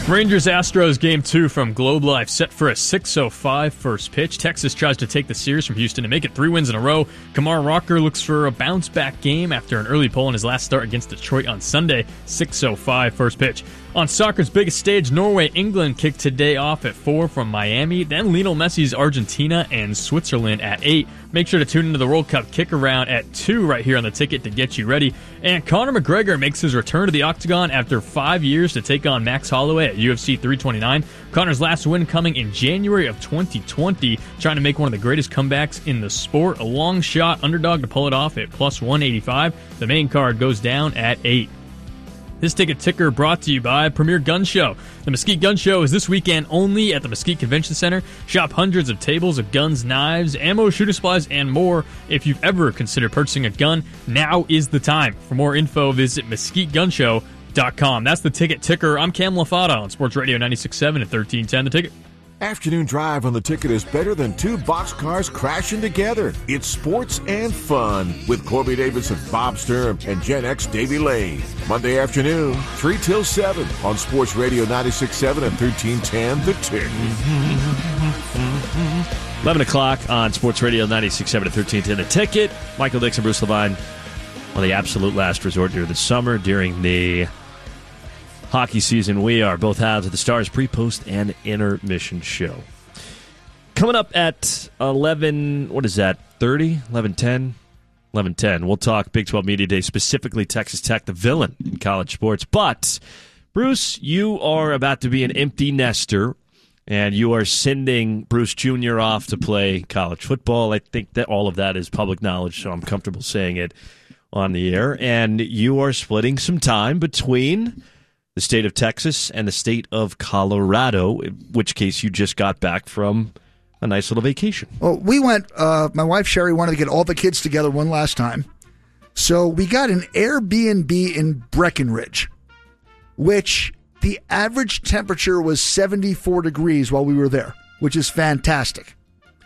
Rangers-Astros Game 2 from Globe Life set for a 6:05 first pitch. Texas tries to take the series from Houston to make it 3 wins in a row. Kumar Rocker looks for a bounce-back game after an early pull in his last start against Detroit on Sunday. 6:05 first pitch. On soccer's biggest stage, Norway-England kicked today off at 4 from Miami. Then Lionel Messi's Argentina and Switzerland at 8. Make sure to tune into the World Cup kick-around at 2 right here on the ticket to get you ready. And Conor McGregor makes his return to the octagon after 5 years to take on Max Holloway at UFC 329. Conor's last win coming in January of 2020, trying to make one of the greatest comebacks in the sport. A long shot underdog to pull it off at plus 185. The main card goes down at 8. This ticket ticker brought to you by Premier Gun Show. The Mesquite Gun Show is this weekend only at the Mesquite Convention Center. Shop hundreds of tables of guns, knives, ammo, shooting supplies, and more. If you've ever considered purchasing a gun, now is the time. For more info, visit mesquitegunshow.com. That's the ticket ticker. I'm Cam LaFata on Sports Radio 96.7 and 1310 The Ticket. Afternoon drive on the ticket is better than 2 boxcars crashing together. It's sports and fun with Corby Davidson, Bob Sturm, and Gen X Davey Lane. Monday afternoon, 3 till 7 on Sports Radio 96.7 and 1310 The Ticket. 11 o'clock on Sports Radio 96.7 and 1310 The Ticket. Michael Dixon, Bruce Levine on the absolute last resort during the summer, during the hockey season. We are both halves of the Stars pre-post and intermission show. Coming up at 11, what is that, 30? 11:10? 11:10. We'll talk Big 12 Media Day, specifically Texas Tech, the villain in college sports. But, Bruce, you are about to be an empty nester, and you are sending Bruce Jr. off to play college football. I think that all of that is public knowledge, so I'm comfortable saying it on the air. And you are splitting some time between the state of Texas and the state of Colorado, in which case you just got back from a nice little vacation. Well, we went, my wife Sherry wanted to get all the kids together one last time. So we got an Airbnb in Breckenridge, which the average temperature was 74 degrees while we were there, which is fantastic.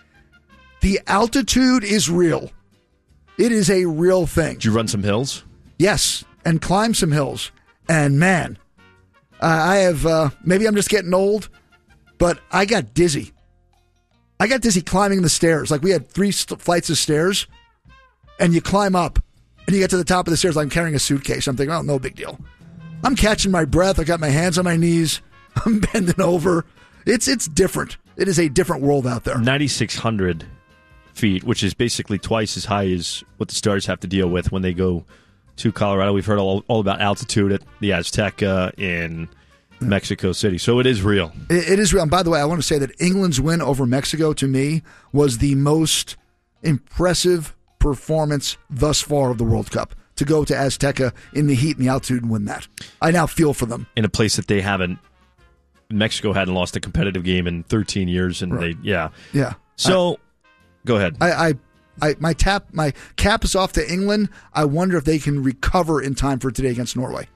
The altitude is real. It is a real thing. Did you run some hills? Yes, and climb some hills. And man, I have, maybe I'm just getting old, but I got dizzy. I got dizzy climbing the stairs. Like we had 3 flights of stairs, and you climb up, and you get to the top of the stairs. Like I'm carrying a suitcase. I'm thinking, oh, no big deal. I'm catching my breath. I got my hands on my knees. I'm bending over. It's different. It is a different world out there. 9,600 feet, which is basically twice as high as what the Stars have to deal with when they go to Colorado. We've heard all about altitude at the Azteca in Mexico City. So it is real. It is real. And by the way, I want to say that England's win over Mexico, to me, was the most impressive performance thus far of the World Cup. To go to Azteca in the heat and the altitude and win that. I now feel for them. In a place that they haven't, Mexico hadn't lost a competitive game in 13 years. And right. Yeah. So, go ahead. My cap is off to England. I wonder if they can recover in time for today against Norway.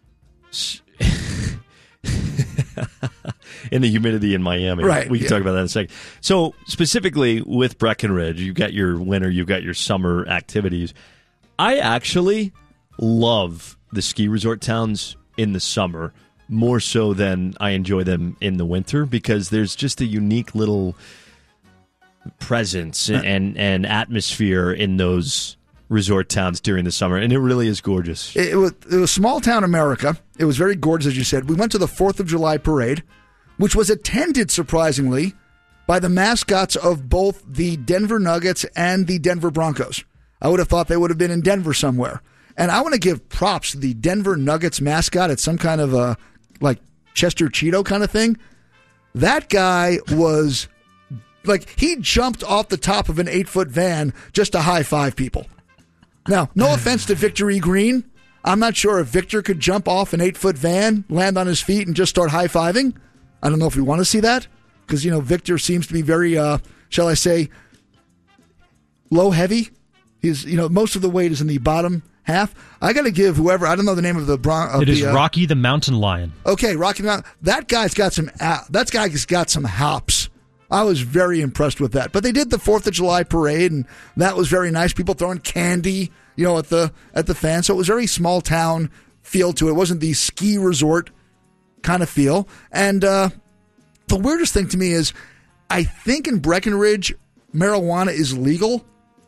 In the humidity in Miami. Right. We can talk about that in a second. So, specifically with Breckenridge, you've got your winter, you've got your summer activities. I actually love the ski resort towns in the summer more so than I enjoy them in the winter because there's just a unique little presence and atmosphere in those resort towns during the summer, and it really is gorgeous. It was small town America. It was very gorgeous, as you said. We went to the 4th of July parade, which was attended, surprisingly, by the mascots of both the Denver Nuggets and the Denver Broncos. I would have thought they would have been in Denver somewhere. And I want to give props to the Denver Nuggets mascot. It's some kind of a, like, Chester Cheeto kind of thing. That guy was, like, he jumped off the top of an 8-foot van just to high-five people. Now, no offense to Victor E. Green. I'm not sure if Victor could jump off an 8-foot van, land on his feet, and just start high-fiving. I don't know if we want to see that. Because, Victor seems to be very, shall I say, low-heavy. He's, most of the weight is in the bottom half. I got to give whoever, I don't know the name of the It is Rocky the Mountain Lion. Okay, Rocky the Mountain. That guy's got some hops. I was very impressed with that. But they did the 4th of July parade, and that was very nice. People throwing candy, at the fans. So it was very small town feel to it. It wasn't the ski resort kind of feel. And the weirdest thing to me is I think in Breckenridge, marijuana is legal.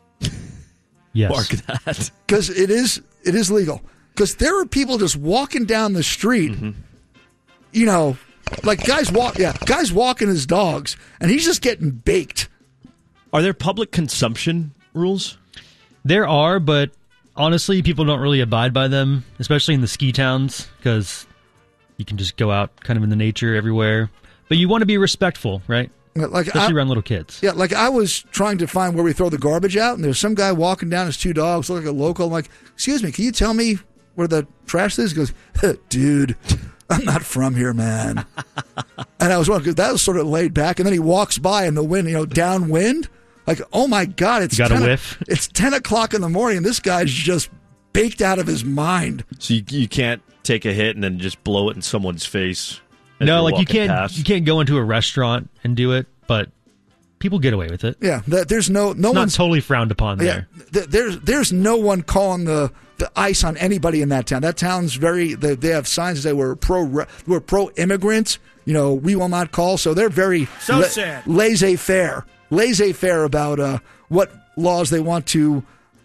Yes. Mark that. Because it is legal. Because there are people just walking down the street, you know, like guys walking his dogs, and he's just getting baked. Are there public consumption rules? There are, but honestly, people don't really abide by them, especially in the ski towns, because you can just go out kind of in the nature everywhere. But you want to be respectful, right? Like especially around little kids. Yeah, like I was trying to find where we throw the garbage out, and there's some guy walking down his two dogs, look like a local. I'm like, excuse me, can you tell me where the trash is? He goes, dude, I'm not from here, man. And I was wondering, because that was sort of laid back, and then he walks by in the wind, you know, downwind. Like, oh my God, it's you got a whiff. It's 10 o'clock in the morning, and this guy's just baked out of his mind. So you can't take a hit and then just blow it in someone's face. No, like you can't go into a restaurant and do it, but people get away with it. Yeah, there's no it's not totally frowned upon there. Yeah, there's no one calling the ice on anybody in that town. That town's they have signs that say we're pro immigrant. You know, we will not call. So they're very sad. laissez-faire about what laws they want to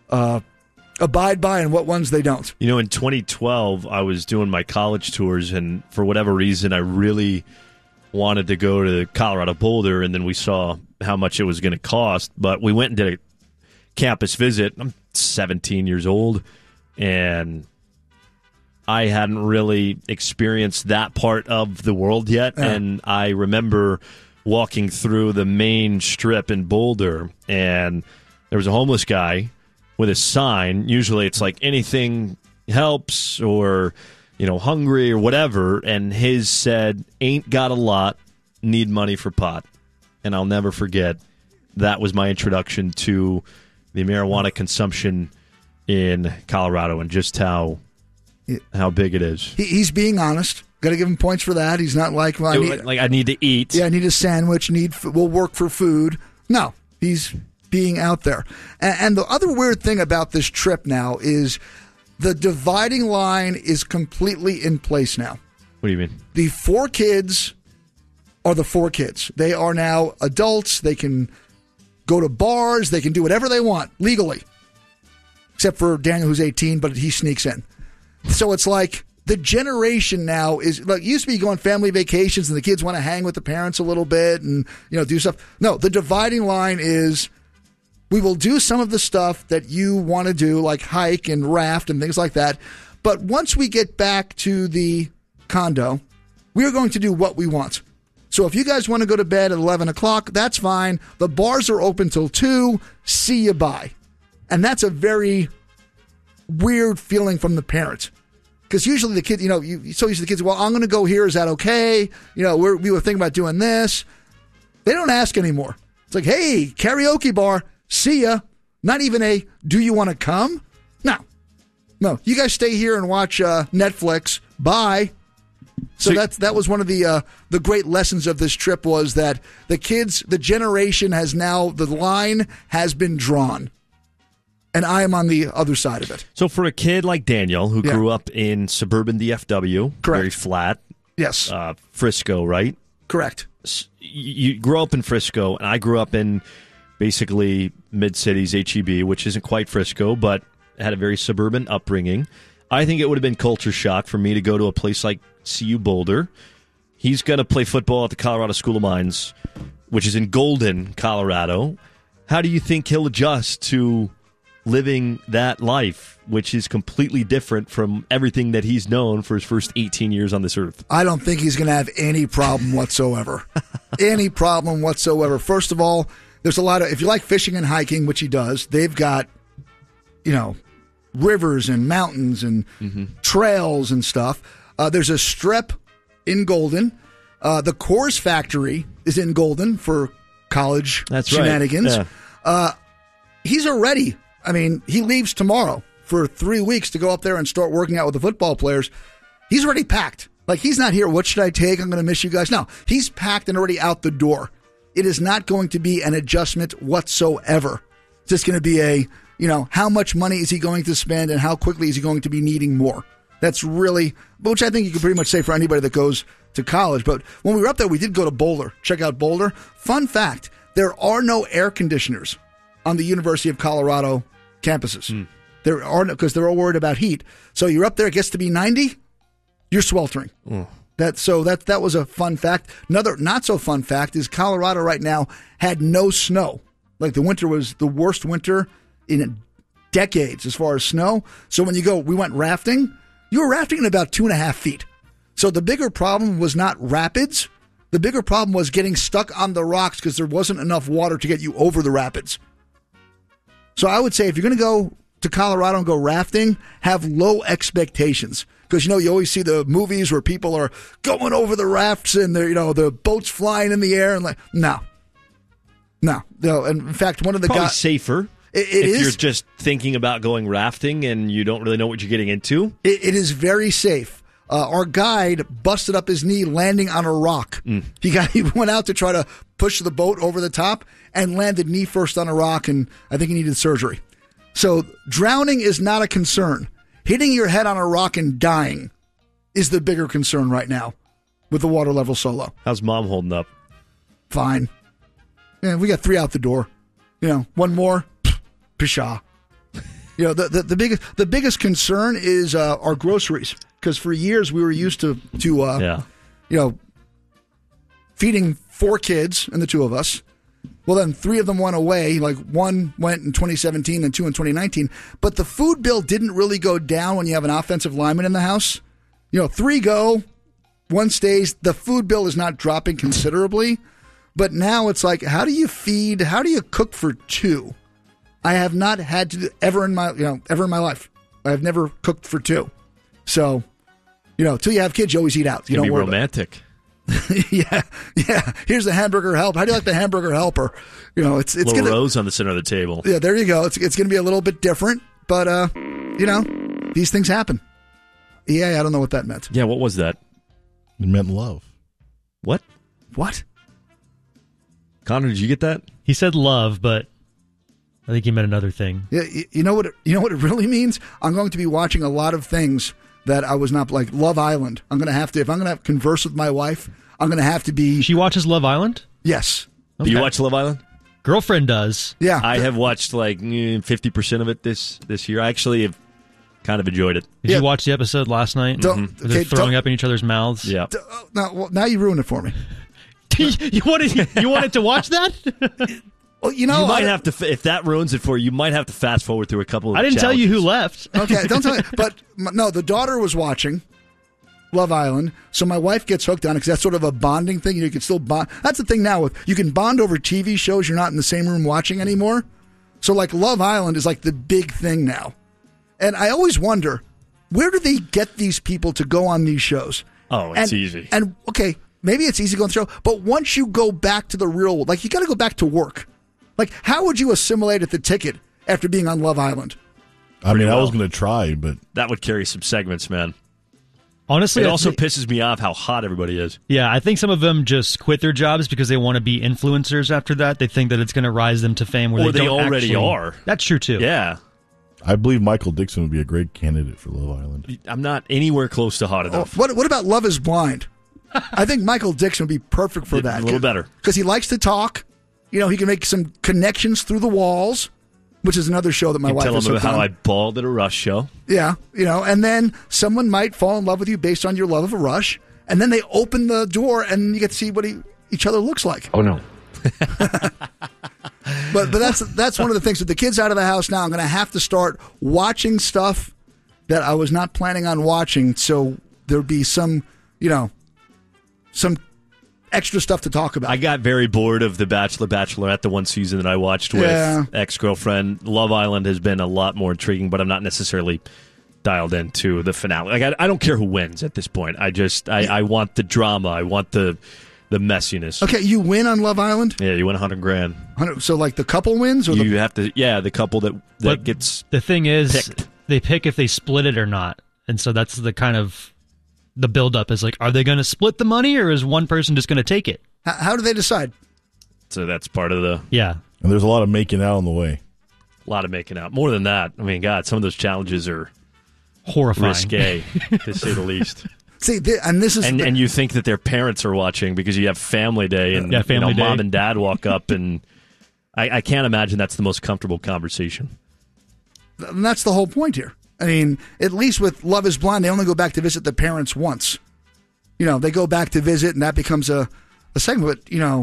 abide by and what ones they don't. You know, in 2012, I was doing my college tours, and for whatever reason, I really wanted to go to Colorado Boulder, and then we saw how much it was going to cost. But we went and did a campus visit. I'm 17 years old, and I hadn't really experienced that part of the world yet. Yeah. And I remember walking through the main strip in Boulder, and there was a homeless guy with a sign. Usually it's like anything helps, or, you know, hungry or whatever. And his said, ain't got a lot, need money for pot. And I'll never forget, that was my introduction to the marijuana consumption in Colorado and just how big it is. He's being honest. Got to give him points for that. He's not like, well, I need to eat. Yeah, I need a sandwich. We'll work for food. No, he's being out there. And the other weird thing about this trip now is the dividing line is completely in place now. What do you mean? The 4 kids are the 4 kids. They are now adults. They can go to bars. They can do whatever they want legally. Except for Daniel, who's 18, but he sneaks in. So it's like the generation now is like, used to be going family vacations and the kids want to hang with the parents a little bit and, you know, do stuff. No, the dividing line is we will do some of the stuff that you want to do, like hike and raft and things like that. But once we get back to the condo, we are going to do what we want. So if you guys want to go to bed at 11 o'clock, that's fine. The bars are open till 2. See you, bye. And that's a very weird feeling from the parents. Because usually the kid, you know, so used to the kids, well, I'm going to go here. Is that okay? You know, we were thinking about doing this. They don't ask anymore. It's like, hey, karaoke bar, see ya. Not even a, do you want to come? No. You guys stay here and watch Netflix. Bye. So that was one of the great lessons of this trip, was that the kids, the generation has now, the line has been drawn. And I am on the other side of it. So for a kid like Daniel, who grew up in suburban DFW, correct, very flat. Yes. Frisco, right? Correct. You grew up in Frisco, and I grew up in basically mid-cities, HEB, which isn't quite Frisco, but had a very suburban upbringing. I think it would have been culture shock for me to go to a place like CU Boulder. He's going to play football at the Colorado School of Mines, which is in Golden, Colorado. How do you think he'll adjust to living that life, which is completely different from everything that he's known for his first 18 years on this earth? I don't think he's going to have any problem whatsoever. Any problem whatsoever. First of all, there's a lot of, if you like fishing and hiking, which he does, they've got, you know, rivers and mountains and trails and stuff. There's a strip in Golden. The Coors factory is in Golden for college shenanigans. Right. Yeah. He's already, I mean, he leaves tomorrow for 3 weeks to go up there and start working out with the football players. He's already packed. Like, he's not here. What should I take? I'm going to miss you guys. No, he's packed and already out the door. It is not going to be an adjustment whatsoever. It's just going to be a, you know, how much money is he going to spend and how quickly is he going to be needing more? That's really, which I think you can pretty much say for anybody that goes to college. But when we were up there, we did go to Boulder. Check out Boulder. Fun fact, there are no air conditioners on the University of Colorado campuses. There are, because they're all worried about heat. So you're up there, it gets to be 90, you're sweltering. That was a fun fact. Another not so fun fact is Colorado right now had no snow. Like the winter was the worst winter in decades as far as snow. So when we went rafting, you were rafting in about 2.5 feet. So the bigger problem was not rapids. The bigger problem was getting stuck on the rocks because there wasn't enough water to get you over the rapids. So I would say if you're going to go to Colorado and go rafting, have low expectations. Because, you always see the movies where people are going over the rafts and the boats flying in the air. And no. And in fact, one of the Probably guys... safer if you're just thinking about going rafting and you don't really know what you're getting into. It is very safe. Our guide busted up his knee landing on a rock. He went out to try to push the boat over the top and landed knee first on a rock, and I think he needed surgery. So drowning is not a concern. Hitting your head on a rock and dying is the bigger concern right now with the water level so low. How's Mom holding up? Fine. Yeah, we got 3 out the door. One more, pshaw. The biggest concern is our groceries, because for years we were used to feeding 4 kids and the 2 of us. Well, then 3 of them went away. Like 1 went in 2017 and 2 in 2019. But the food bill didn't really go down when you have an offensive lineman in the house. 3 go, 1 stays. The food bill is not dropping considerably. But now it's like, how do you cook for 2? I have not had to ever in my life. I have never cooked for 2. So, till you have kids, you always eat out. You don't worry romantic. Yeah. Here's the hamburger help. How do you like the hamburger helper? It's little gonna, rose on the center of the table. Yeah, there you go. It's going to be a little bit different, but these things happen. Yeah, I don't know what that meant. Yeah, what was that? It meant love. What? Connor, did you get that? He said love, but I think he meant another thing. Yeah, you know what it really means? I'm going to be watching a lot of things that I was not, like Love Island. I'm going to have to, if I'm going to converse with my wife, I'm going to have to be... She watches Love Island? Yes. Okay. Do you watch Love Island? Girlfriend does. Yeah. I have watched like 50% of it this year. I actually have kind of enjoyed it. Did you watch the episode last night? They're throwing up in each other's mouths? Yeah. Now you ruined it for me. You wanted to watch that? Well, you might have to, if that ruins it for you, you might have to fast forward through a couple of I didn't tell you who left. Okay, don't tell me. But no, the daughter was watching Love Island, so my wife gets hooked on it because that's sort of a bonding thing. You can still bond. That's the thing now. You can bond over TV shows you're not in the same room watching anymore. So like Love Island is like the big thing now. And I always wonder, where do they get these people to go on these shows? Oh, it's easy. And okay, maybe it's easy to go on the show, but once you go back to the real world, like you got to go back to work. Like, how would you assimilate at the ticket after being on Love Island? I was going to try, but... That would carry some segments, man. Honestly, it also pisses me off how hot everybody is. Yeah, I think some of them just quit their jobs because they want to be influencers after that. They think that it's going to rise them to fame where they already are. That's true, too. Yeah. I believe Michael Dixon would be a great candidate for Love Island. I'm not anywhere close to hot enough. What about Love is Blind? I think Michael Dixon would be perfect for that. A little better. Because he likes to talk. He can make some connections through the walls, which is another show that my wife is tell hooked him on. how I balled at a Rush show. Yeah, and then someone might fall in love with you based on your love of a Rush, and then they open the door and you get to see what each other looks like. Oh, no. But that's one of the things. With the kids out of the house now, I'm going to have to start watching stuff that I was not planning on watching, so there'll be some extra stuff to talk about. I got very bored of The Bachelor, Bachelorette, the one season that I watched with ex-girlfriend. Love Island has been a lot more intriguing, but I'm not necessarily dialed into the finale. Like I don't care who wins at this point. I want the drama. I want the messiness. Okay, you win on Love Island? Yeah, you win $100,000. So like the couple wins? Or you have to, the couple that gets the thing is, picked. They pick if they split it or not. And so that's the kind of... The buildup is like, are they going to split the money or is one person just going to take it? How do they decide? So that's part of the... Yeah. And there's a lot of making out on the way. A lot of making out. More than that. I mean, God, some of those challenges are horrifying. Risque, to say the least. See, this is and you think that their parents are watching because you have Family Day and Family Day. Mom and Dad walk up and I can't imagine that's the most comfortable conversation. And that's the whole point here. I mean, at least with Love is Blind, they only go back to visit the parents once. They go back to visit, and that becomes a segment. But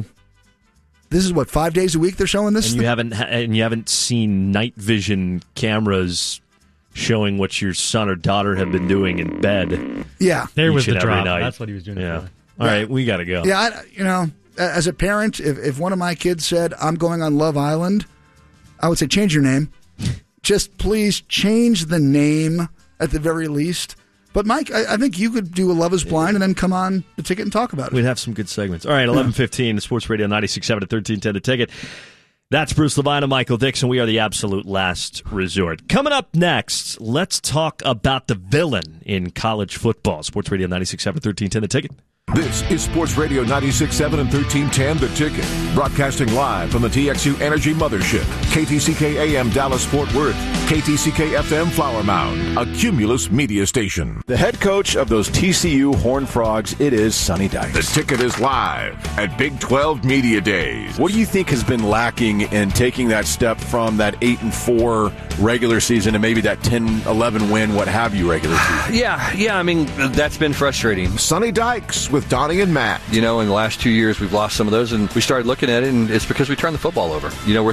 this is what 5 days a week they're showing this. And you haven't seen night vision cameras showing what your son or daughter have been doing in bed. Yeah, there was the drop. drop. That's what he was doing. Yeah. All right, we got to go. Yeah, as a parent, if one of my kids said, I'm going on Love Island, I would say, change your name. Just please change the name at the very least. But, Mike, I think you could do a Love is Blind and then come on the Ticket and talk about it. We'd have some good segments. All right, 11:15, Sports Radio 96.7 at 1310 The Ticket. That's Bruce Levine and Michael Dixon. We are the absolute last resort. Coming up next, let's talk about the villain in college football. Sports Radio 96.7 at 1310 The Ticket. This is Sports Radio 96.7 and 1310 The Ticket. Broadcasting live from the TXU Energy Mothership. KTCK AM Dallas Fort Worth. KTCK FM Flower Mound. A Cumulus media station. The head coach of those TCU Horned Frogs, it is Sonny Dykes. The Ticket is live at Big 12 Media Days. What do you think has been lacking in taking that step from that 8-4 regular season to maybe that 10-11 win, what have you, regular season? Yeah. I mean, that's been frustrating. Sonny Dykes with Donnie and Matt. In the last 2 years, we've lost some of those, and we started looking at it, and it's because we turned the football over. We're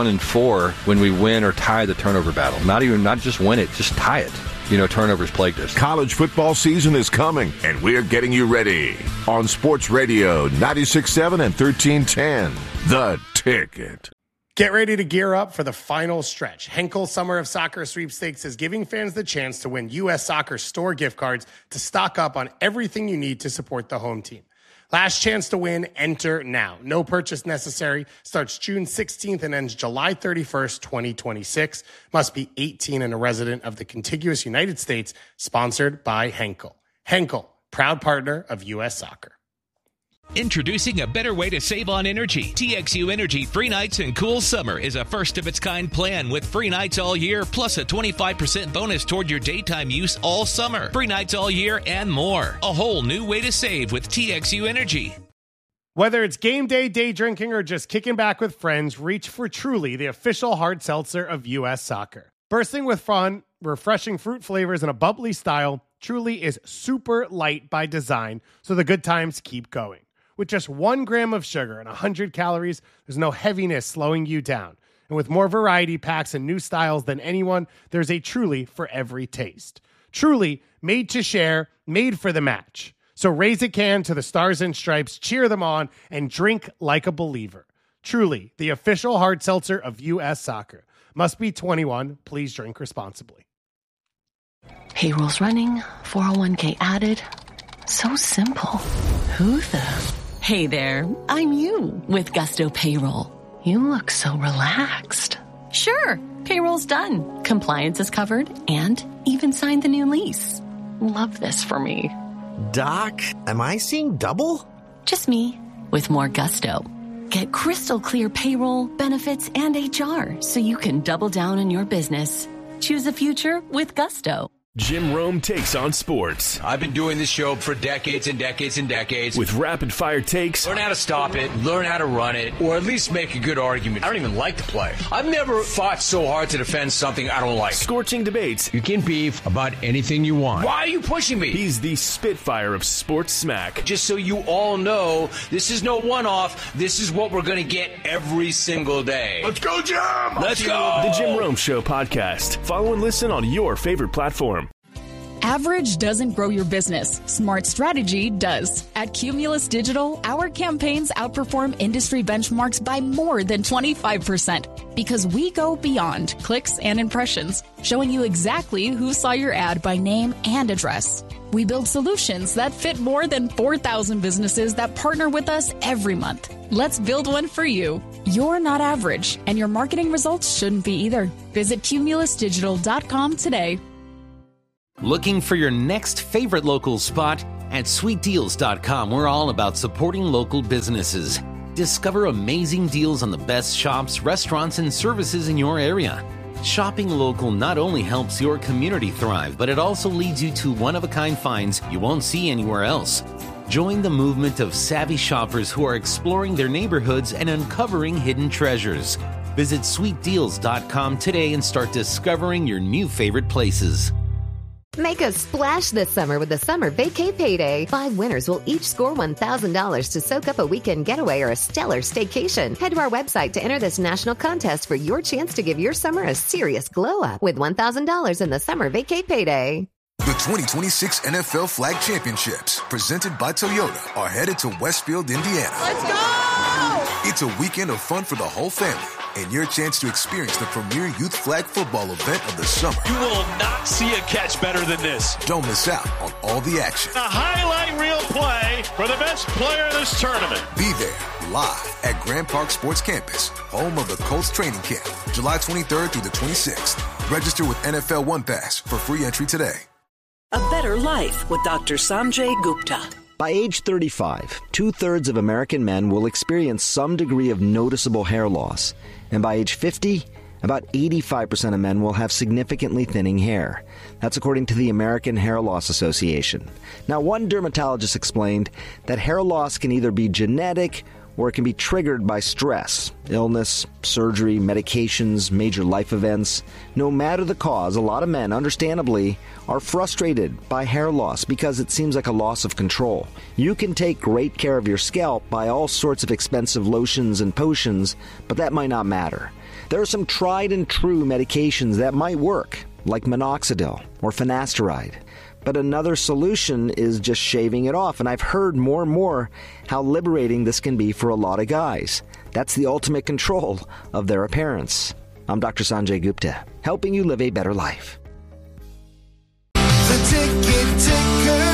31-4 when we win or tie the turnover battle. Not just win it, just tie it. Turnovers plagued us. College football season is coming, and we're getting you ready on Sports Radio 96.7 and 1310. The Ticket. Get ready to gear up for the final stretch. Henkel Summer of Soccer Sweepstakes is giving fans the chance to win U.S. Soccer store gift cards to stock up on everything you need to support the home team. Last chance to win, enter now. No purchase necessary. Starts June 16th and ends July 31st, 2026. Must be 18 and a resident of the contiguous United States. Sponsored by Henkel. Henkel, proud partner of U.S. Soccer. Introducing a better way to save on energy. TXU Energy Free Nights and Cool Summer is a first-of-its-kind plan with free nights all year, plus a 25% bonus toward your daytime use all summer. Free nights all year and more. A whole new way to save with TXU Energy. Whether it's game day, day drinking, or just kicking back with friends, reach for Truly, the official hard seltzer of U.S. Soccer. Bursting with fun, refreshing fruit flavors, and a bubbly style, Truly is super light by design, so the good times keep going. With just 1 gram of sugar and 100 calories, there's no heaviness slowing you down. And with more variety packs and new styles than anyone, there's a Truly for every taste. Truly, made to share, made for the match. So raise a can to the Stars and Stripes, cheer them on, and drink like a believer. Truly, the official hard seltzer of U.S. Soccer. Must be 21. Please drink responsibly. Payroll's running, 401k added. So simple. Who the... Hey there, I'm you with Gusto Payroll. You look so relaxed. Sure, payroll's done. Compliance is covered and even signed the new lease. Love this for me. Doc, am I seeing double? Just me with more Gusto. Get crystal clear payroll, benefits, and HR so you can double down on your business. Choose a future with Gusto. Jim Rome takes on sports. I've been doing this show for decades and decades and decades. With rapid-fire takes. Learn how to stop it, learn how to run it, or at least make a good argument. I don't even like the play. I've never fought so hard to defend something I don't like. Scorching debates. You can beef about anything you want. Why are you pushing me? He's the Spitfire of sports smack. Just so you all know, this is no one-off. This is what we're going to get every single day. Let's go, Jim! Let's go! The Jim Rome Show podcast. Follow and listen on your favorite platform. Average doesn't grow your business. Smart strategy does. At Cumulus Digital, our campaigns outperform industry benchmarks by more than 25% because we go beyond clicks and impressions, showing you exactly who saw your ad by name and address. We build solutions that fit more than 4,000 businesses that partner with us every month. Let's build one for you. You're not average, and your marketing results shouldn't be either. Visit cumulusdigital.com today. Looking for your next favorite local spot? At sweetdeals.com, we're all about supporting local businesses. Discover amazing deals on the best shops, restaurants, and services in your area. Shopping local not only helps your community thrive, but it also leads you to one-of-a-kind finds you won't see anywhere else. Join the movement of savvy shoppers who are exploring their neighborhoods and uncovering hidden treasures. Visit sweetdeals.com today and start discovering your new favorite places. Make a splash this summer with the Summer Vacay Payday. 5 winners will each score $1,000 to soak up a weekend getaway or a stellar staycation. Head to our website to enter this national contest for your chance to give your summer a serious glow-up with $1,000 in the Summer Vacay Payday. The 2026 NFL Flag Championships, presented by Toyota, are headed to Westfield, Indiana. Let's go! It's a weekend of fun for the whole family and your chance to experience the premier youth flag football event of the summer. You will not see a catch better than this. Don't miss out on all the action. A highlight reel play for the best player of this tournament. Be there live at Grand Park Sports Campus, home of the Colts training camp, July 23rd through the 26th. Register with NFL One Pass for free entry today. A better life with Dr. Sanjay Gupta. By age 35, 2/3 of American men will experience some degree of noticeable hair loss. And by age 50, about 85% of men will have significantly thinning hair. That's according to the American Hair Loss Association. Now, one dermatologist explained that hair loss can either be genetic or it can be triggered by stress, illness, surgery, medications, major life events. No matter the cause, a lot of men, understandably, are frustrated by hair loss because it seems like a loss of control. You can take great care of your scalp by all sorts of expensive lotions and potions, but that might not matter. There are some tried and true medications that might work, like minoxidil or finasteride. But another solution is just shaving it off, and I've heard more and more how liberating this can be for a lot of guys. That's the ultimate control of their appearance. I'm Dr. Sanjay Gupta, helping you live a better life. The Ticket Ticker.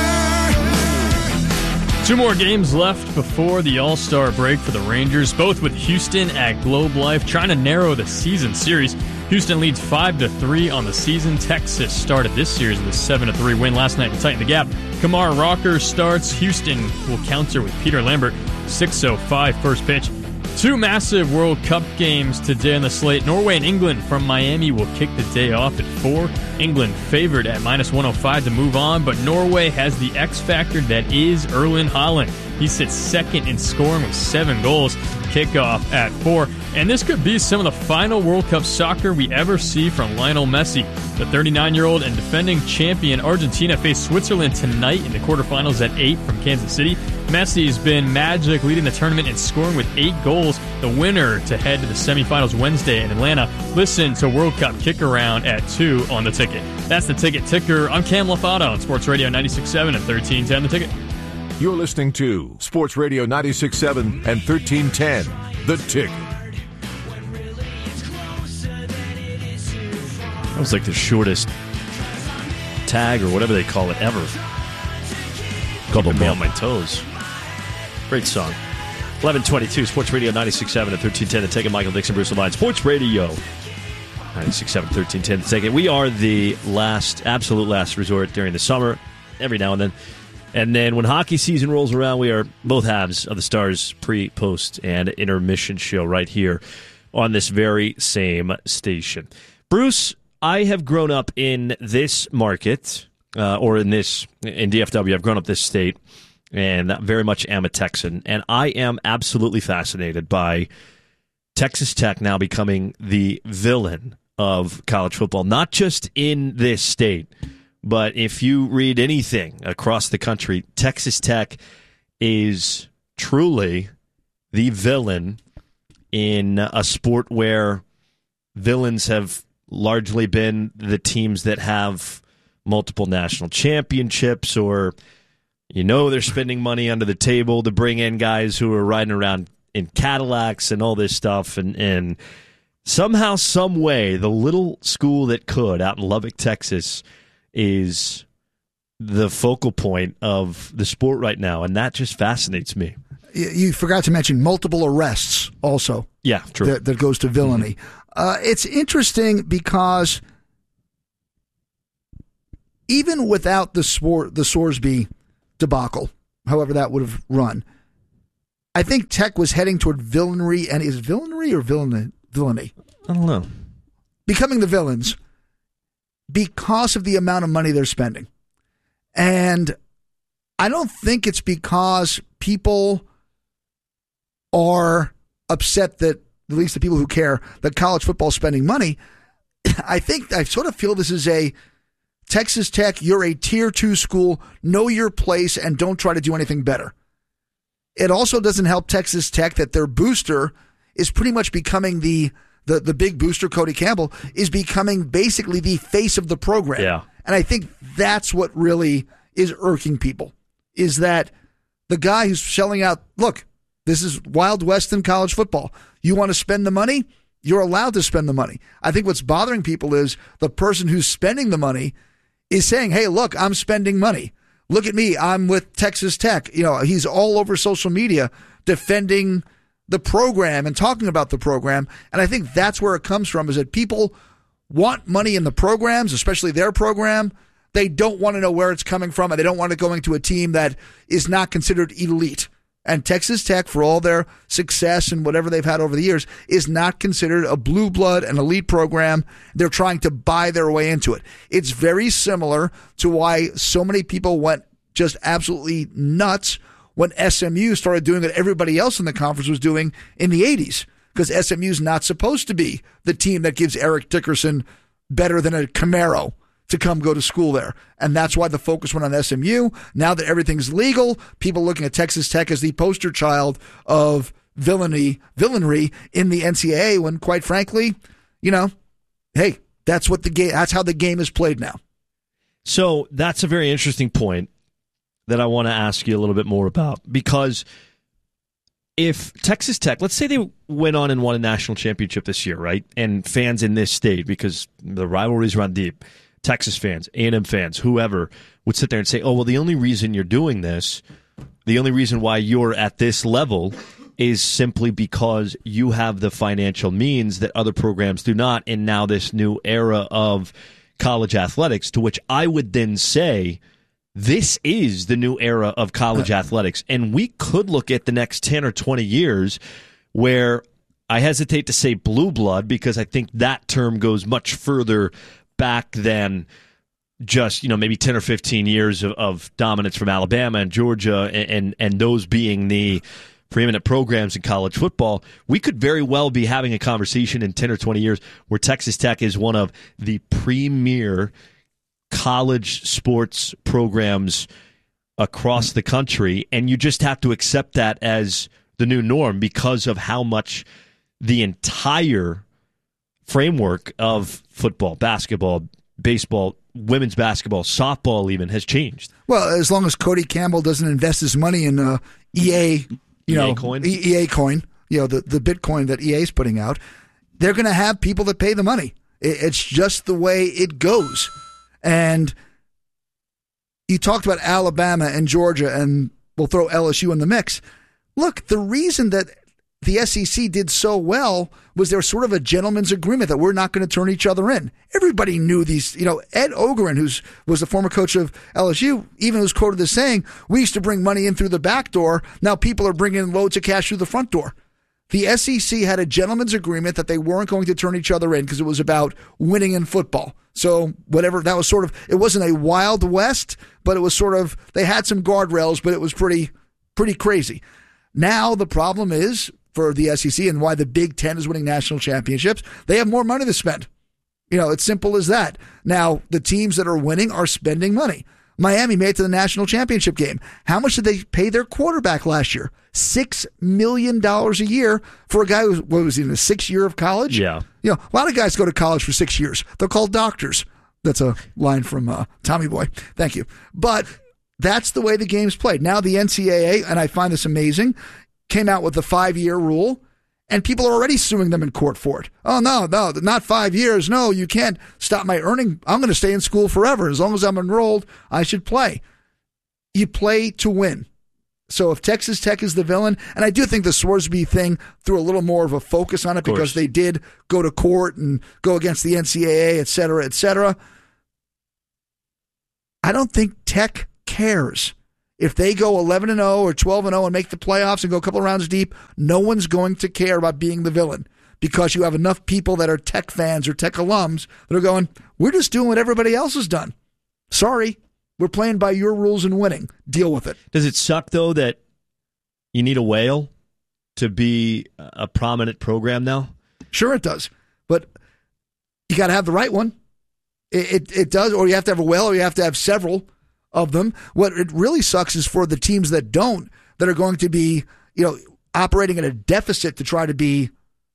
2 more games left before the All-Star break for the Rangers, both with Houston at Globe Life, trying to narrow the season series. Houston leads 5-3 on the season. Texas started this series with a 7-3 win last night to tighten the gap. Kumar Rocker starts. Houston will counter with Peter Lambert. 6:05 first pitch. 2 massive World Cup games today on the slate. Norway and England from Miami will kick the day off at 4. England favored at -105 to move on, but Norway has the X factor that is Erling Haaland. He sits second in scoring with 7 goals. Kickoff at 4. And this could be some of the final World Cup soccer we ever see from Lionel Messi. The 39-year-old and defending champion Argentina face Switzerland tonight in the quarterfinals at 8 from Kansas City. Messi's been magic, leading the tournament and scoring with 8 goals. The winner to head to the semifinals Wednesday in Atlanta. Listen to World Cup Kick Around at 2 on The Ticket. That's The Ticket Ticker. I'm Cam Lafado on Sports Radio 96.7 and 1310 The Ticket. You're listening to Sports Radio 96.7 and 1310 The Ticket. That was like the shortest tag or whatever they call it ever. Couple me on my toes. Great song. 11:22, Sports Radio 96.7 and 1310 The Ticket. Michael Dixon, Bruce Levine. Sports Radio 96.7, 1310 The Ticket. We are the absolute last resort during the summer, every now and then. And then when hockey season rolls around, we are both halves of the Stars pre, post, and intermission show right here on this very same station. Bruce, I have grown up in this market, or in DFW. I've grown up this state, and very much am a Texan. And I am absolutely fascinated by Texas Tech now becoming the villain of college football, not just in this state, but if you read anything across the country, Texas Tech is truly the villain in a sport where villains have largely been the teams that have multiple national championships, or they're spending money under the table to bring in guys who are riding around in Cadillacs and all this stuff. And somehow, some way, the little school that could out in Lubbock, Texas, is the focal point of the sport right now, and that just fascinates me. You forgot to mention multiple arrests also. Yeah, true. That goes to villainy. It's interesting because even without the Sorsby debacle, however that would have run, I think Tech was heading toward villainy. And is villainy or villainy? I don't know. becoming the villains because of the amount of money they're spending. And I don't think it's because people are upset that, at least the people who care, that college football is spending money. I sort of feel this is a Texas Tech, you're a tier 2 school, know your place and don't try to do anything better. It also doesn't help Texas Tech that their booster is pretty much becoming the big booster, Cody Campbell, is becoming basically the face of the program. Yeah. And I think that's what really is irking people, is that the guy who's selling out, look, this is Wild West in college football. You want to spend the money? You're allowed to spend the money. I think what's bothering people is the person who's spending the money is saying, hey, look, I'm spending money. Look at me. I'm with Texas Tech. He's all over social media defending the program and talking about the program. And I think that's where it comes from, is that people want money in the programs, especially their program. They don't want to know where it's coming from, and they don't want it going to a team that is not considered elite. And Texas Tech, for all their success and whatever they've had over the years, is not considered a blue blood, an elite program. They're trying to buy their way into it. It's very similar to why so many people went just absolutely nuts when SMU started doing what everybody else in the conference was doing in the 80s, because SMU's not supposed to be the team that gives Eric Dickerson better than a Camaro to come go to school there. And that's why the focus went on SMU. Now that everything's legal, people looking at Texas Tech as the poster child of villainy in the NCAA, when quite frankly, hey, that's how the game is played now. So that's a very interesting point that I want to ask you a little bit more about, because if Texas Tech, let's say they went on and won a national championship this year, right? And fans in this state, because the rivalries run deep, Texas fans, A&M fans, whoever, would sit there and say, oh, well, the only reason you're doing this, the only reason why you're at this level is simply because you have the financial means that other programs do not, and now this new era of college athletics, to which I would then say, this is the new era of college athletics. And we could look at the next 10 or 20 years where I hesitate to say blue blood, because I think that term goes much further back than just, maybe 10 or 15 years of dominance from Alabama and Georgia and those being the preeminent programs in college football. We could very well be having a conversation in 10 or 20 years where Texas Tech is one of the premier college sports programs across the country, and you just have to accept that as the new norm because of how much the entire framework of football, basketball, baseball, women's basketball, softball even has changed. Well, as long as Cody Campbell doesn't invest his money in EA coin, the Bitcoin that EA is putting out, they're going to have people that pay the money. It's just the way it goes. And you talked about Alabama and Georgia, and we'll throw LSU in the mix. Look, the reason that the SEC did so well was there sort of a gentleman's agreement that we're not going to turn each other in. Everybody knew these, Ed Ogeron, who was the former coach of LSU, even was quoted as saying, we used to bring money in through the back door. Now people are bringing in loads of cash through the front door. The SEC had a gentleman's agreement that they weren't going to turn each other in because it was about winning in football. So whatever, that was sort of, it wasn't a Wild West, but it was sort of, they had some guardrails, but it was pretty crazy. Now the problem is, for the SEC and why the Big Ten is winning national championships, they have more money to spend. It's simple as that. Now, the teams that are winning are spending money. Miami made it to the national championship game. How much did they pay their quarterback last year? $6 million a year for a guy who was in his 6th year of college? Yeah. A lot of guys go to college for 6 years. They're called doctors. That's a line from Tommy Boy. Thank you. But that's the way the game's played. Now the NCAA, and I find this amazing, came out with the 5-year rule, and people are already suing them in court for it. Oh, no, not 5 years. No, you can't stop my earning. I'm going to stay in school forever. As long as I'm enrolled, I should play. You play to win. So if Texas Tech is the villain, and I do think the Sworsby thing threw a little more of a focus on it because they did go to court and go against the NCAA, et cetera, et cetera. I don't think Tech cares. If they go 11-0 or 12-0 and make the playoffs and go a couple of rounds deep, no one's going to care about being the villain because you have enough people that are Tech fans or Tech alums that are going, we're just doing what everybody else has done. Sorry, we're playing by your rules and winning. Deal with it. Does it suck, though, that you need a whale to be a prominent program now? Sure it does. But you got to have the right one. It does, or you have to have a whale, or you have to have several of them. What it really sucks is for the teams that don't, that are going to be, operating at a deficit to try to be,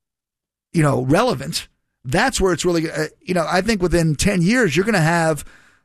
relevant. That's where it's really, I think within 10 years, you're going to have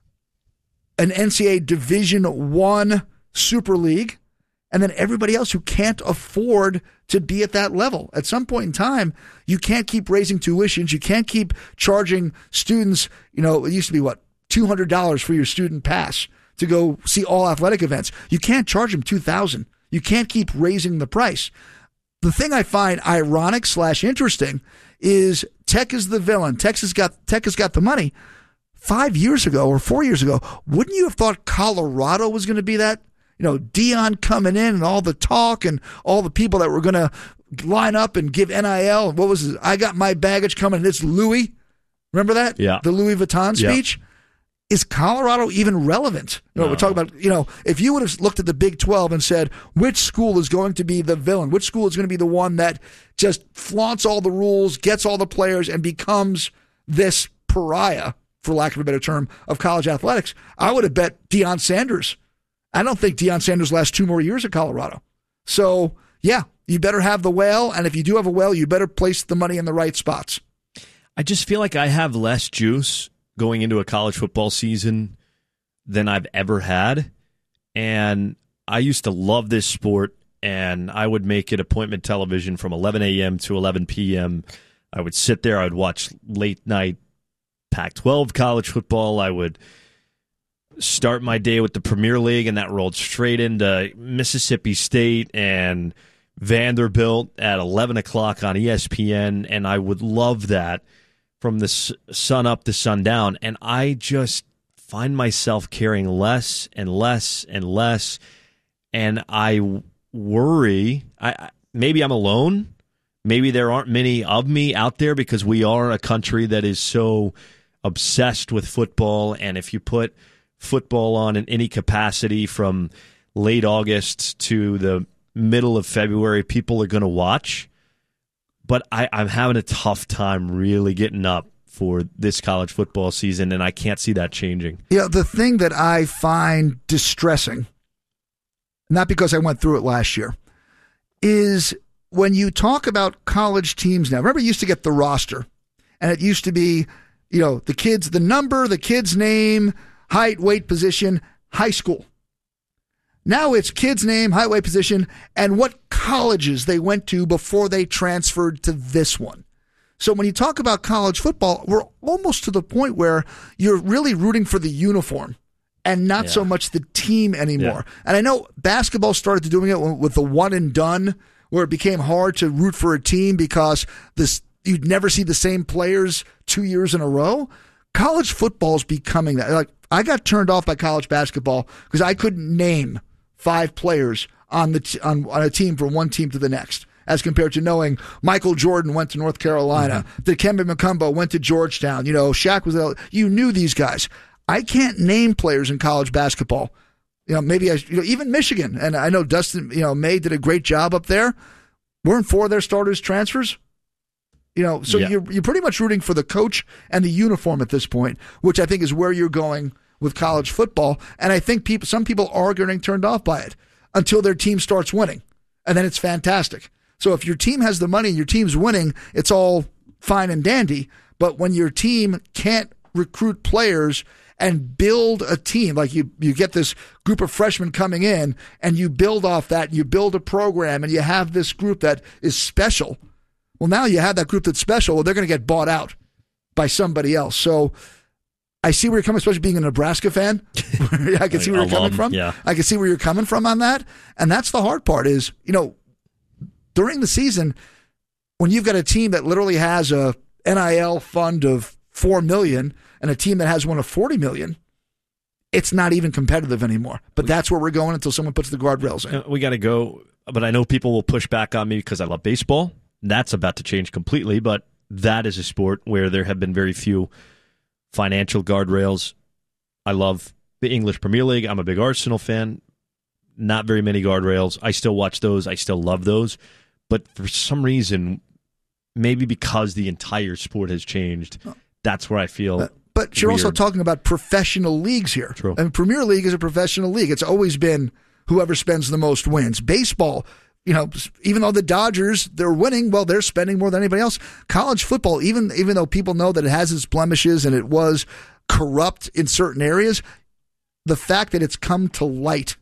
an NCAA Division I Super League, and then everybody else who can't afford to be at that level. At some point in time, you can't keep raising tuitions. You can't keep charging students, it used to be $200 for your student pass to go see all athletic events. You can't charge them $2,000. You can't keep raising the price. The thing I find ironic / interesting is Tech is the villain. Tech has got the money. 5 years ago or 4 years ago, wouldn't you have thought Colorado was going to be that? Deion coming in and all the talk and all the people that were going to line up and give NIL. What was it? I got my baggage coming, and it's Louis. Remember that? Yeah. The Louis Vuitton speech? Yeah. Is Colorado even relevant? No. We're talking about, if you would have looked at the Big 12 and said, which school is going to be the villain? Which school is going to be the one that just flaunts all the rules, gets all the players, and becomes this pariah, for lack of a better term, of college athletics? I would have bet Deion Sanders. I don't think Deion Sanders lasts 2 more years at Colorado. So, yeah, you better have the whale, and if you do have a whale, you better place the money in the right spots. I just feel like I have less juice going into a college football season than I've ever had. And I used to love this sport, and I would make it appointment television from 11 a.m. to 11 p.m. I would sit there. I would watch late-night Pac-12 college football. I would start my day with the Premier League, and that rolled straight into Mississippi State and Vanderbilt at 11 o'clock on ESPN, and I would love that from the sun up to sundown. And I just find myself caring less and less and less, and I worry. Maybe I'm alone. Maybe there aren't many of me out there because we are a country that is so obsessed with football, and if you put football on in any capacity from late August to the middle of February, people are going to watch. But I'm having a tough time really getting up for this college football season, and I can't see that changing. Yeah, the thing that I find distressing, not because I went through it last year, is when you talk about college teams now. Remember, you used to get the roster, and it used to be, the kids, the number, the kid's name, height, weight, position, high school. Now it's kid's name, height, weight, position, and what colleges they went to before they transferred to this one. So when you talk about college football, we're almost to the point where you're really rooting for the uniform and not so much the team anymore. Yeah. And I know basketball started doing it with the one and done, where it became hard to root for a team because you'd never see the same players 2 years in a row. College football is becoming that. Like, I got turned off by college basketball because I couldn't name 5 players on a team from one team to the next, as compared to knowing Michael Jordan went to North Carolina, Dikembe Mutombo went to Georgetown, Shaq was there. You knew these guys. I can't name players in college basketball. Maybe even Michigan, and I know Dustin, May did a great job up there. Weren't 4 of their starters transfers? So you're pretty much rooting for the coach and the uniform at this point, which I think is where you're going with college football. And I think some people are getting turned off by it until their team starts winning, and then it's fantastic. So if your team has the money and your team's winning, it's all fine and dandy. But when your team can't recruit players and build a team, like you get this group of freshmen coming in and you build off that, and you build a program, and you have this group that is special. Well, now you have that group that's special. Well, they're going to get bought out by somebody else. So I see where you're coming, especially being a Nebraska fan. I can see where you're coming from. Yeah. I can see where you're coming from on that. And that's the hard part is, during the season, when you've got a team that literally has a NIL fund of $4 million and a team that has one of $40 million, it's not even competitive anymore. But that's where we're going until someone puts the guardrails in. We got to go. But I know people will push back on me because I love baseball. That's about to change completely, but that is a sport where there have been very few financial guardrails. I love the English Premier League. I'm a big Arsenal fan. Not very many guardrails. I still watch those. I still love those. But for some reason, maybe because the entire sport has changed, that's where I feel But you're weird. also talking about professional leagues here. True. And Premier League is a professional league. It's always been whoever spends the most wins. Baseball, even though the Dodgers, they're winning, well, they're spending more than anybody else. College football, even though people know that it has its blemishes and it was corrupt in certain areas, the fact that it's come to light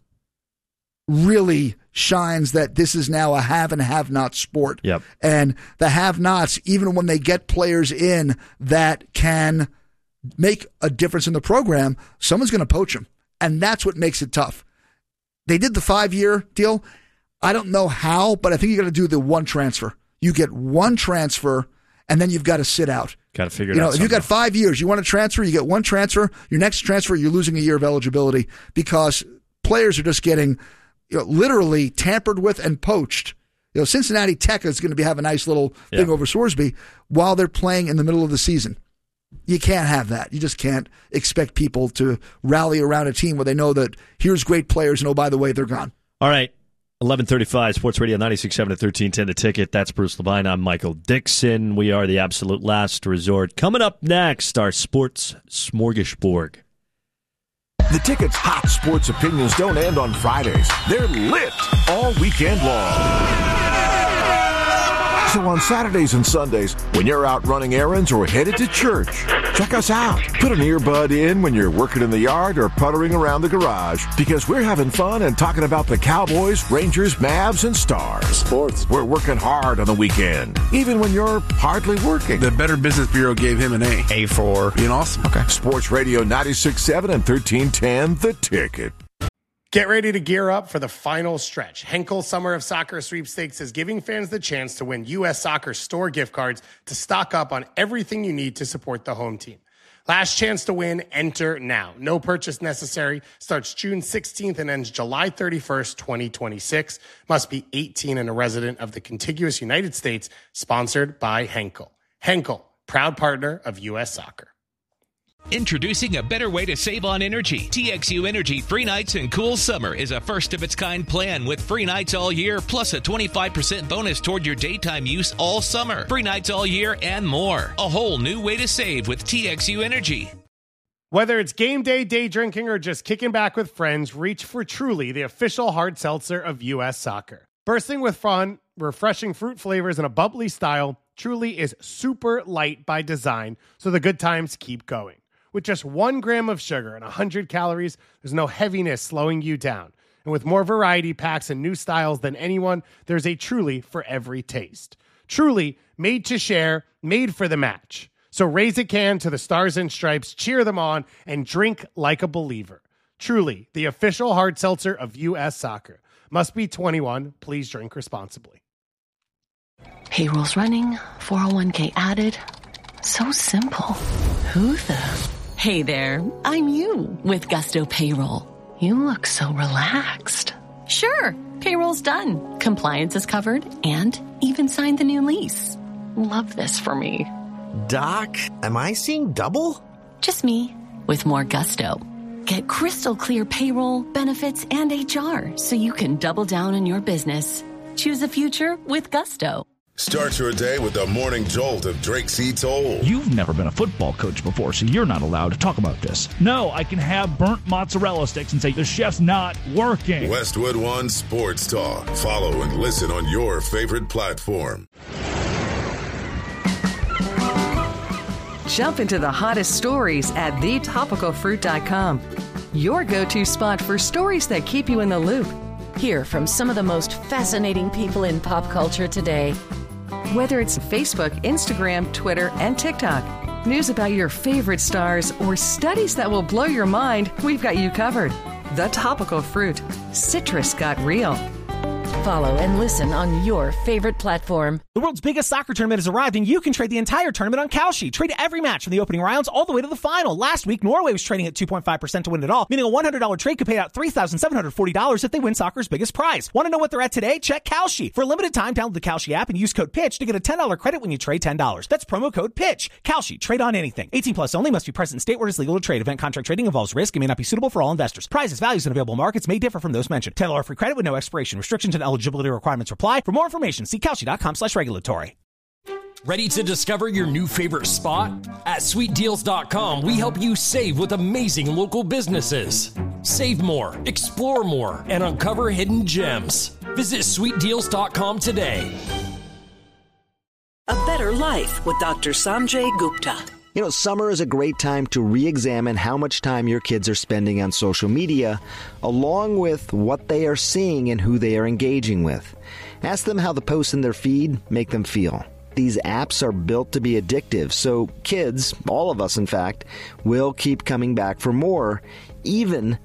really shines that this is now a have and have-not sport. Yep. And the have-nots, even when they get players in that can make a difference in the program, someone's going to poach them. And that's what makes it tough. They did the 5-year deal. I don't know how, but I think you got to do the one transfer. You get one transfer, and then you've got to sit out. Got to figure it out. If you've got 5 years, you want to transfer, you get one transfer. Your next transfer, you're losing a year of eligibility because players are just getting literally tampered with and poached. Cincinnati Tech is going to have a nice little thing over Sorsby while they're playing in the middle of the season. You can't have that. You just can't expect people to rally around a team where they know that here's great players and, oh, by the way, they're gone. All right. 11:35, Sports Radio 96.7 at 1310 The Ticket. That's Bruce Levine. I'm Michael Dixon. We are the absolute last resort. Coming up next, our sports smorgasbord. The Ticket's hot sports opinions don't end on Fridays. They're lit all weekend long. So on Saturdays and Sundays, when you're out running errands or headed to church, check us out. Put an earbud in when you're working in the yard or puttering around the garage, because we're having fun and talking about the Cowboys, Rangers, Mavs, and Stars. Sports. We're working hard on the weekend, even when you're hardly working. The Better Business Bureau gave him an A. A for being awesome. Okay. Sports Radio 96.7 and 1310 The Ticket. Get ready to gear up for the final stretch. Henkel Summer of Soccer Sweepstakes is giving fans the chance to win U.S. Soccer store gift cards to stock up on everything you need to support the home team. Last chance to win, enter now. No purchase necessary. Starts June 16th and ends July 31st, 2026. Must be 18 and a resident of the contiguous United States. Sponsored by Henkel. Henkel, proud partner of U.S. Soccer. Introducing a better way to save on energy. TXU Energy Free Nights and Cool Summer is a first-of-its-kind plan with free nights all year, plus a 25% bonus toward your daytime use all summer. Free nights all year and more. A whole new way to save with TXU Energy. Whether it's game day, day drinking, or just kicking back with friends, reach for Truly, the official hard seltzer of U.S. Soccer. Bursting with fun, refreshing fruit flavors, and a bubbly style, Truly is super light by design, so the good times keep going. With just 1 gram of sugar and 100 calories, there's no heaviness slowing you down. And with more variety packs and new styles than anyone, there's a Truly for every taste. Truly, made to share, made for the match. So raise a can to the Stars and Stripes, cheer them on, and drink like a believer. Truly, the official hard seltzer of U.S. Soccer. Must be 21. Please drink responsibly. Payroll's running, 401k added. So simple. Who the... Hey there, I'm you with Gusto Payroll. You look so relaxed. Sure, payroll's done. Compliance is covered and even signed the new lease. Love this for me. Doc, am I seeing double? Just me with more gusto. Get crystal clear payroll, benefits, and HR so you can double down on your business. Choose a future with Gusto. Start your day with the morning jolt of Drake C. Toll. You've never been a football coach before, so you're not allowed to talk about this. No, I can have burnt mozzarella sticks and say the chef's not working. Westwood One Sports Talk. Follow and listen on your favorite platform. Jump into the hottest stories at thetopicalfruit.com. Your go-to spot for stories that keep you in the loop. Hear from some of the most fascinating people in pop culture today. Whether it's Facebook, Instagram, Twitter, and TikTok, news about your favorite stars, or studies that will blow your mind, we've got you covered. The Topical Fruit. Citrus got real. Follow and listen on your favorite platform. The world's biggest soccer tournament has arrived, and you can trade the entire tournament on Kalshi. Trade every match from the opening rounds all the way to the final. Last week, Norway was trading at 2.5% to win it all, meaning a $100 trade could pay out $3,740 if they win soccer's biggest prize. Want to know what they're at today? Check Kalshi. For a limited time, download the Kalshi app and use code PITCH to get a $10 credit when you trade $10. That's promo code PITCH. Kalshi. Trade on anything. 18 plus only. Must be present in state where it is legal to trade. Event contract trading involves risk and may not be suitable for all investors. Prizes, values, and available markets may differ from those mentioned. $10 free credit with no expiration. Restrictions and eligibility requirements apply. For more information, see Kalshi.com/regulatory. Ready to discover your new favorite spot? At SweetDeals.com, we help you save with amazing local businesses. Save more, explore more, and uncover hidden gems. Visit SweetDeals.com today. A Better Life with Dr. Sanjay Gupta. You know, summer is a great time to re-examine how much time your kids are spending on social media, along with what they are seeing and who they are engaging with. Ask them how the posts in their feed make them feel. These apps are built to be addictive, so kids, all of us in fact, will keep coming back for more, even